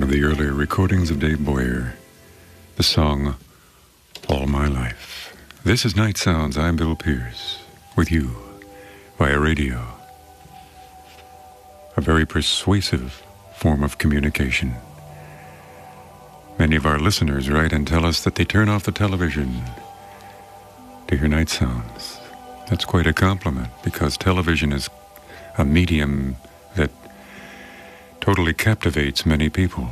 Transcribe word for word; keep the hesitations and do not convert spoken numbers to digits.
of the earlier recordings of Dave Boyer, the song All My Life. This is Night Sounds. I'm Bill Pierce, with you via radio. A very persuasive form of communication. Many of our listeners write and tell us that they turn off the television to hear Night Sounds. That's quite a compliment, because television is a medium that totally captivates many people.